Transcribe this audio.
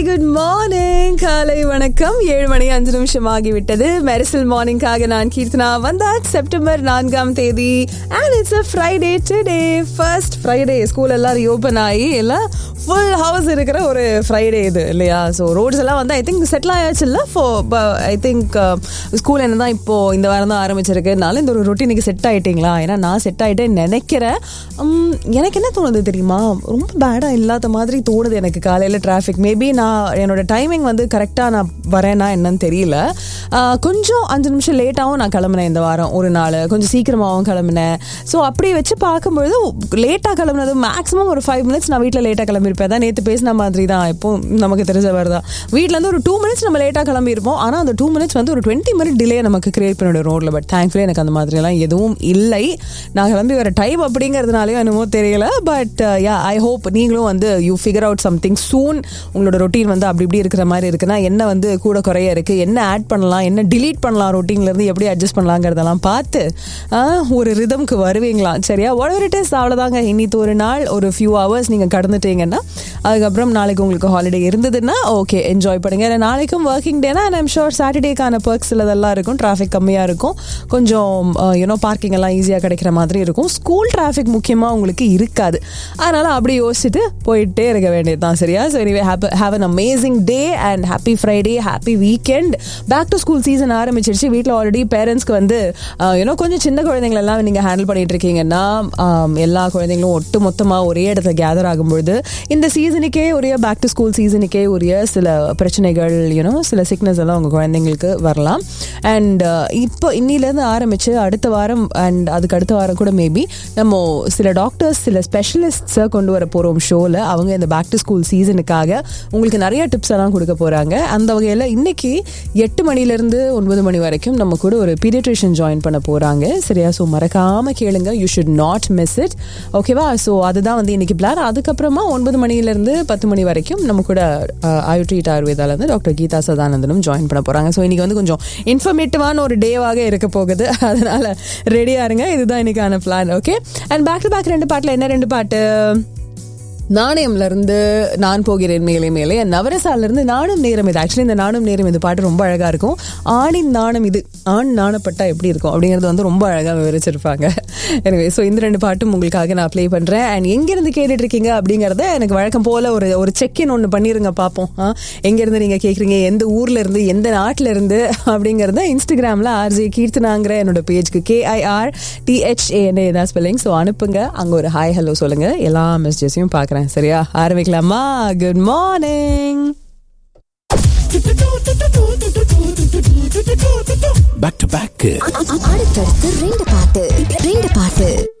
Good morning, காலை வணக்கம். 7 மணி 5 நிமிஷம் ஆகிவிட்டது. மெரிசல் மார்னிங்காக நான் கீர்த்தனா வந்தாச்சு. செப்டம்பர் 4ஆம் தேதி and it's a Friday today. First Friday, school எல்லாம் ரீஓப்பன் ஆகி எல்லாம் ஃபுல் ஹவுஸ் இருக்கிற ஒரு ஃப்ரைடே இது இல்லையா? ஸோ ரோட்ஸ் எல்லாம் வந்து ஐ திங்க் செட்டில் ஆயாச்சு இல்லை? ஐ திங்க் ஸ்கூல் என்ன தான் இப்போ இந்த வாரம் தான் ஆரம்பிச்சிருக்குனால இந்த ஒரு ரொட்டீனுக்கு செட் ஆகிட்டீங்களா? ஏன்னா நான் செட் ஆகிட்டேன்னு நினைக்கிறேன். எனக்கு என்ன தோணுது தெரியுமா, ரொம்ப பேடாக இல்லாத மாதிரி தோணுது எனக்கு. காலையில் டிராஃபிக் மேபி நான் என்னோட டைமிங் வந்து கரெக்டாக நான் வரேன்னா என்னன்னு தெரியல. கொஞ்சம் 5 நிமிஷம் லேட்டாகவும் நான் கிளம்புனேன் இந்த வாரம். ஒரு நாள் கொஞ்சம் சீக்கிரமாகவும் கிளம்புனேன். ஸோ அப்படி வச்சு பார்க்கும்பொழுது லேட்டாக கிளம்புனது மேக்ஸிமம் ஒரு 5 மினிட்ஸ் நான் வீட்டில் லேட்டாக கிளம்பியிருப்பேன். தான் நேற்று பேசின மாதிரி தான். இப்போ நமக்கு தெரிஞ்சவர் தான், வீட்டிலேருந்து ஒரு 2 மினிட்ஸ் நம்ம லேட்டாக கிளம்பியிருப்போம். ஆனால் அந்த 2 மினிட்ஸ் வந்து ஒரு 20 மினிட் டிலே நமக்கு கிரியேட் பண்ணிவிடும் ரோடில். பட் தேங்க்ஃபுல்லி எனக்கு அந்த மாதிரிலாம் எதுவும் இல்லை. நான் கிளம்பி வர டைம் அப்படிங்கிறதுனாலையும் என்னமோ தெரியல. பட் யா, ஐ ஹோப் நீங்களும் வந்து யூ ஃபிகர் அவுட் சம்திங் சூன். உங்களோட ரொட்டீன் வந்து அப்படி இப்படி இருக்கிற மாதிரி இருக்குன்னா என்ன வந்து கூட குறைய இருக்கு, என்ன ஆட் பண்ணலாம், என்ன டிலீட் பண்ணலாம், ரொட்டீன்லேருந்து எப்படி அட்ஜஸ்ட் பண்ணலாங்கிறதெல்லாம் பார்த்து ஒரு ரிதம்க்கு வருவீங்களா? சரியா, whatever it is, அவ்வளோதாங்க. இன்னித்து ஒரு நாள் ஒரு ஃபியூ ஹவர்ஸ் நீங்கள் கடந்துட்டீங்கன்னா அதுக்கப்புறம் நாளைக்கு உங்களுக்கு ஹாலிடே இருந்ததுன்னா ஓகே, என்ஜாய் பண்ணுங்க. ஏன்னா நாளைக்கும் working டேனா and I'm sure சாட்டர்டேக்கான Berg's இதெல்லாம் இருக்கும். டிராஃபிக் கம்மியாக இருக்கும், கொஞ்சம் பார்க்கிங் எல்லாம் ஈஸியாக கிடைக்கிற மாதிரி இருக்கும். ஸ்கூல் டிராஃபிக் முக்கியமாக உங்களுக்கு இருக்காது. அதனால அப்படி யோசிச்சுட்டு போயிட்டே இருக்க வேண்டியது தான். சரியா? So anyway have an amazing day and happy Friday, happy weekend. Back to school season ஆரம்பிச்சிருச்சு. வீட்டில் ஆல்ரெடி பேரண்ட்ஸ்க்கு வந்து கொஞ்சம் சின்ன குழந்தைங்களெல்லாம் நீங்கள் ஹேண்டில் பண்ணிட்டு இருக்கீங்கன்னா எல்லா குழந்தைங்களும் ஒட்டு மொத்தமாக ஒரே இடத்துல கேதர் ஆகும்பொழுது இந்த சீசனுக்கே உரிய பேக் டு ஸ்கூல் சீசனுக்கே உரிய சில பிரச்சனைகள் சில சிக்னஸ் எல்லாம் உங்கள் குழந்தைங்களுக்கு வரலாம். அண்ட் இப்போ இன்னிலேருந்து ஆரம்பித்து அடுத்த வாரம் அண்ட் அதுக்கு அடுத்த வாரம் கூட மேபி நம்ம சில டாக்டர்ஸ் சில ஸ்பெஷலிஸ்ட்ஸை கொண்டு வர போகிறோம் ஷோவில். அவங்க இந்த பேக் டு ஸ்கூல் சீசனுக்காக உங்களுக்கு நிறைய டிப்ஸ் எல்லாம் கொடுக்க போகிறாங்க. அந்த வகையில் இன்னைக்கு 8 மணிலேருந்து 9 மணி வரைக்கும் நம்ம கூட ஒரு பீடியாட்ரிஷியன் ஜாயின் பண்ண போகிறாங்க. சரியா? ஸோ மறக்காமல் கேளுங்க, you should not miss it. ஓகேவா? ஸோ அதுதான் வந்து இன்னைக்கு பிளான். அதுக்கப்புறமா 9 மணிலேருந்து 10 மணி வரைக்கும் நம்ம கூட ஆயுட்ரீட் ஆயுர்வேதாலேருந்து டாக்டர் கீதா சதானந்தனும் ஜாயின் பண்ண போகிறாங்க. ஸோ இன்னைக்கு வந்து கொஞ்சம் இன்ஃபர்மேட்டிவான ஒரு டேவாக இருக்க போகுது. அதனால ரெடியாக இருங்க. இதுதான் இன்னைக்கான plan. Okay, and back to back 2 பாட்டில் என்ன 2 பாட்டு? நாணயம்ல இருந்து நான் போகிறேன் மேலே மேலே, நவரசால இருந்து நானும் நேரம் இது. ஆக்சுவலி இந்த நானும் நேரம் இது பாட்டு ரொம்ப அழகா இருக்கும். ஆணின் நாணம் இது, ஆண் நாணப்பட்டா எப்படி இருக்கும் அப்படிங்கிறது வந்து ரொம்ப அழகா விவரிச்சிருப்பாங்க. எனவே ஸோ இந்த 2 பாட்டும் உங்களுக்காக நான் ப்ளே பண்றேன். அண்ட் எங்கிருந்து கேட்டுட்டு இருக்கீங்க அப்படிங்கறத எனக்கு வழக்கம் போல ஒரு செக்இன் ஒன்று பண்ணிருங்க, பார்ப்போம். எங்கிருந்து நீங்க கேட்குறீங்க, எந்த ஊர்ல இருந்து, எந்த நாட்டுல இருந்து அப்படிங்கறத இன்ஸ்டாகிராம்ல RJ கீர்த்தனாங்கிற என்னோட பேஜ்க்கு KIRTHANA ஏதாவது ஸ்பெல்லிங் ஸோ அனுப்புங்க. அங்க ஒரு ஹாய் ஹலோ சொல்லுங்க. எல்லா மெசேஜஸையும் பார்க்குறேன். சரியா? ஆரம்பிக்கலாமா? Good morning. Back to back அடுத்தடுத்து 2 பாட்டு